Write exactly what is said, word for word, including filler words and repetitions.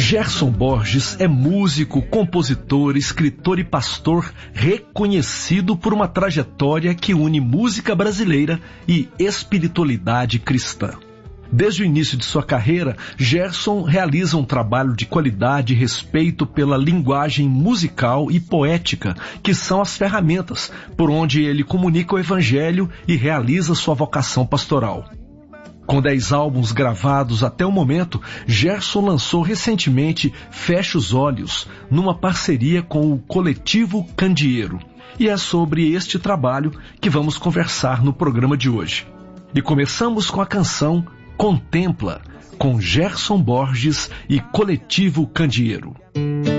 Gerson Borges é músico, compositor, escritor e pastor reconhecido por uma trajetória que une música brasileira e espiritualidade cristã. Desde o início de sua carreira, Gerson realiza um trabalho de qualidade e respeito pela linguagem musical e poética, que são as ferramentas por onde ele comunica o evangelho e realiza sua vocação pastoral. Com dez álbuns gravados até o momento, Gerson lançou recentemente Fecha os Olhos, numa parceria com o Coletivo Candeeiro. E é sobre este trabalho que vamos conversar no programa de hoje. E começamos com a canção Contempla, com Gerson Borges e Coletivo Candeeiro.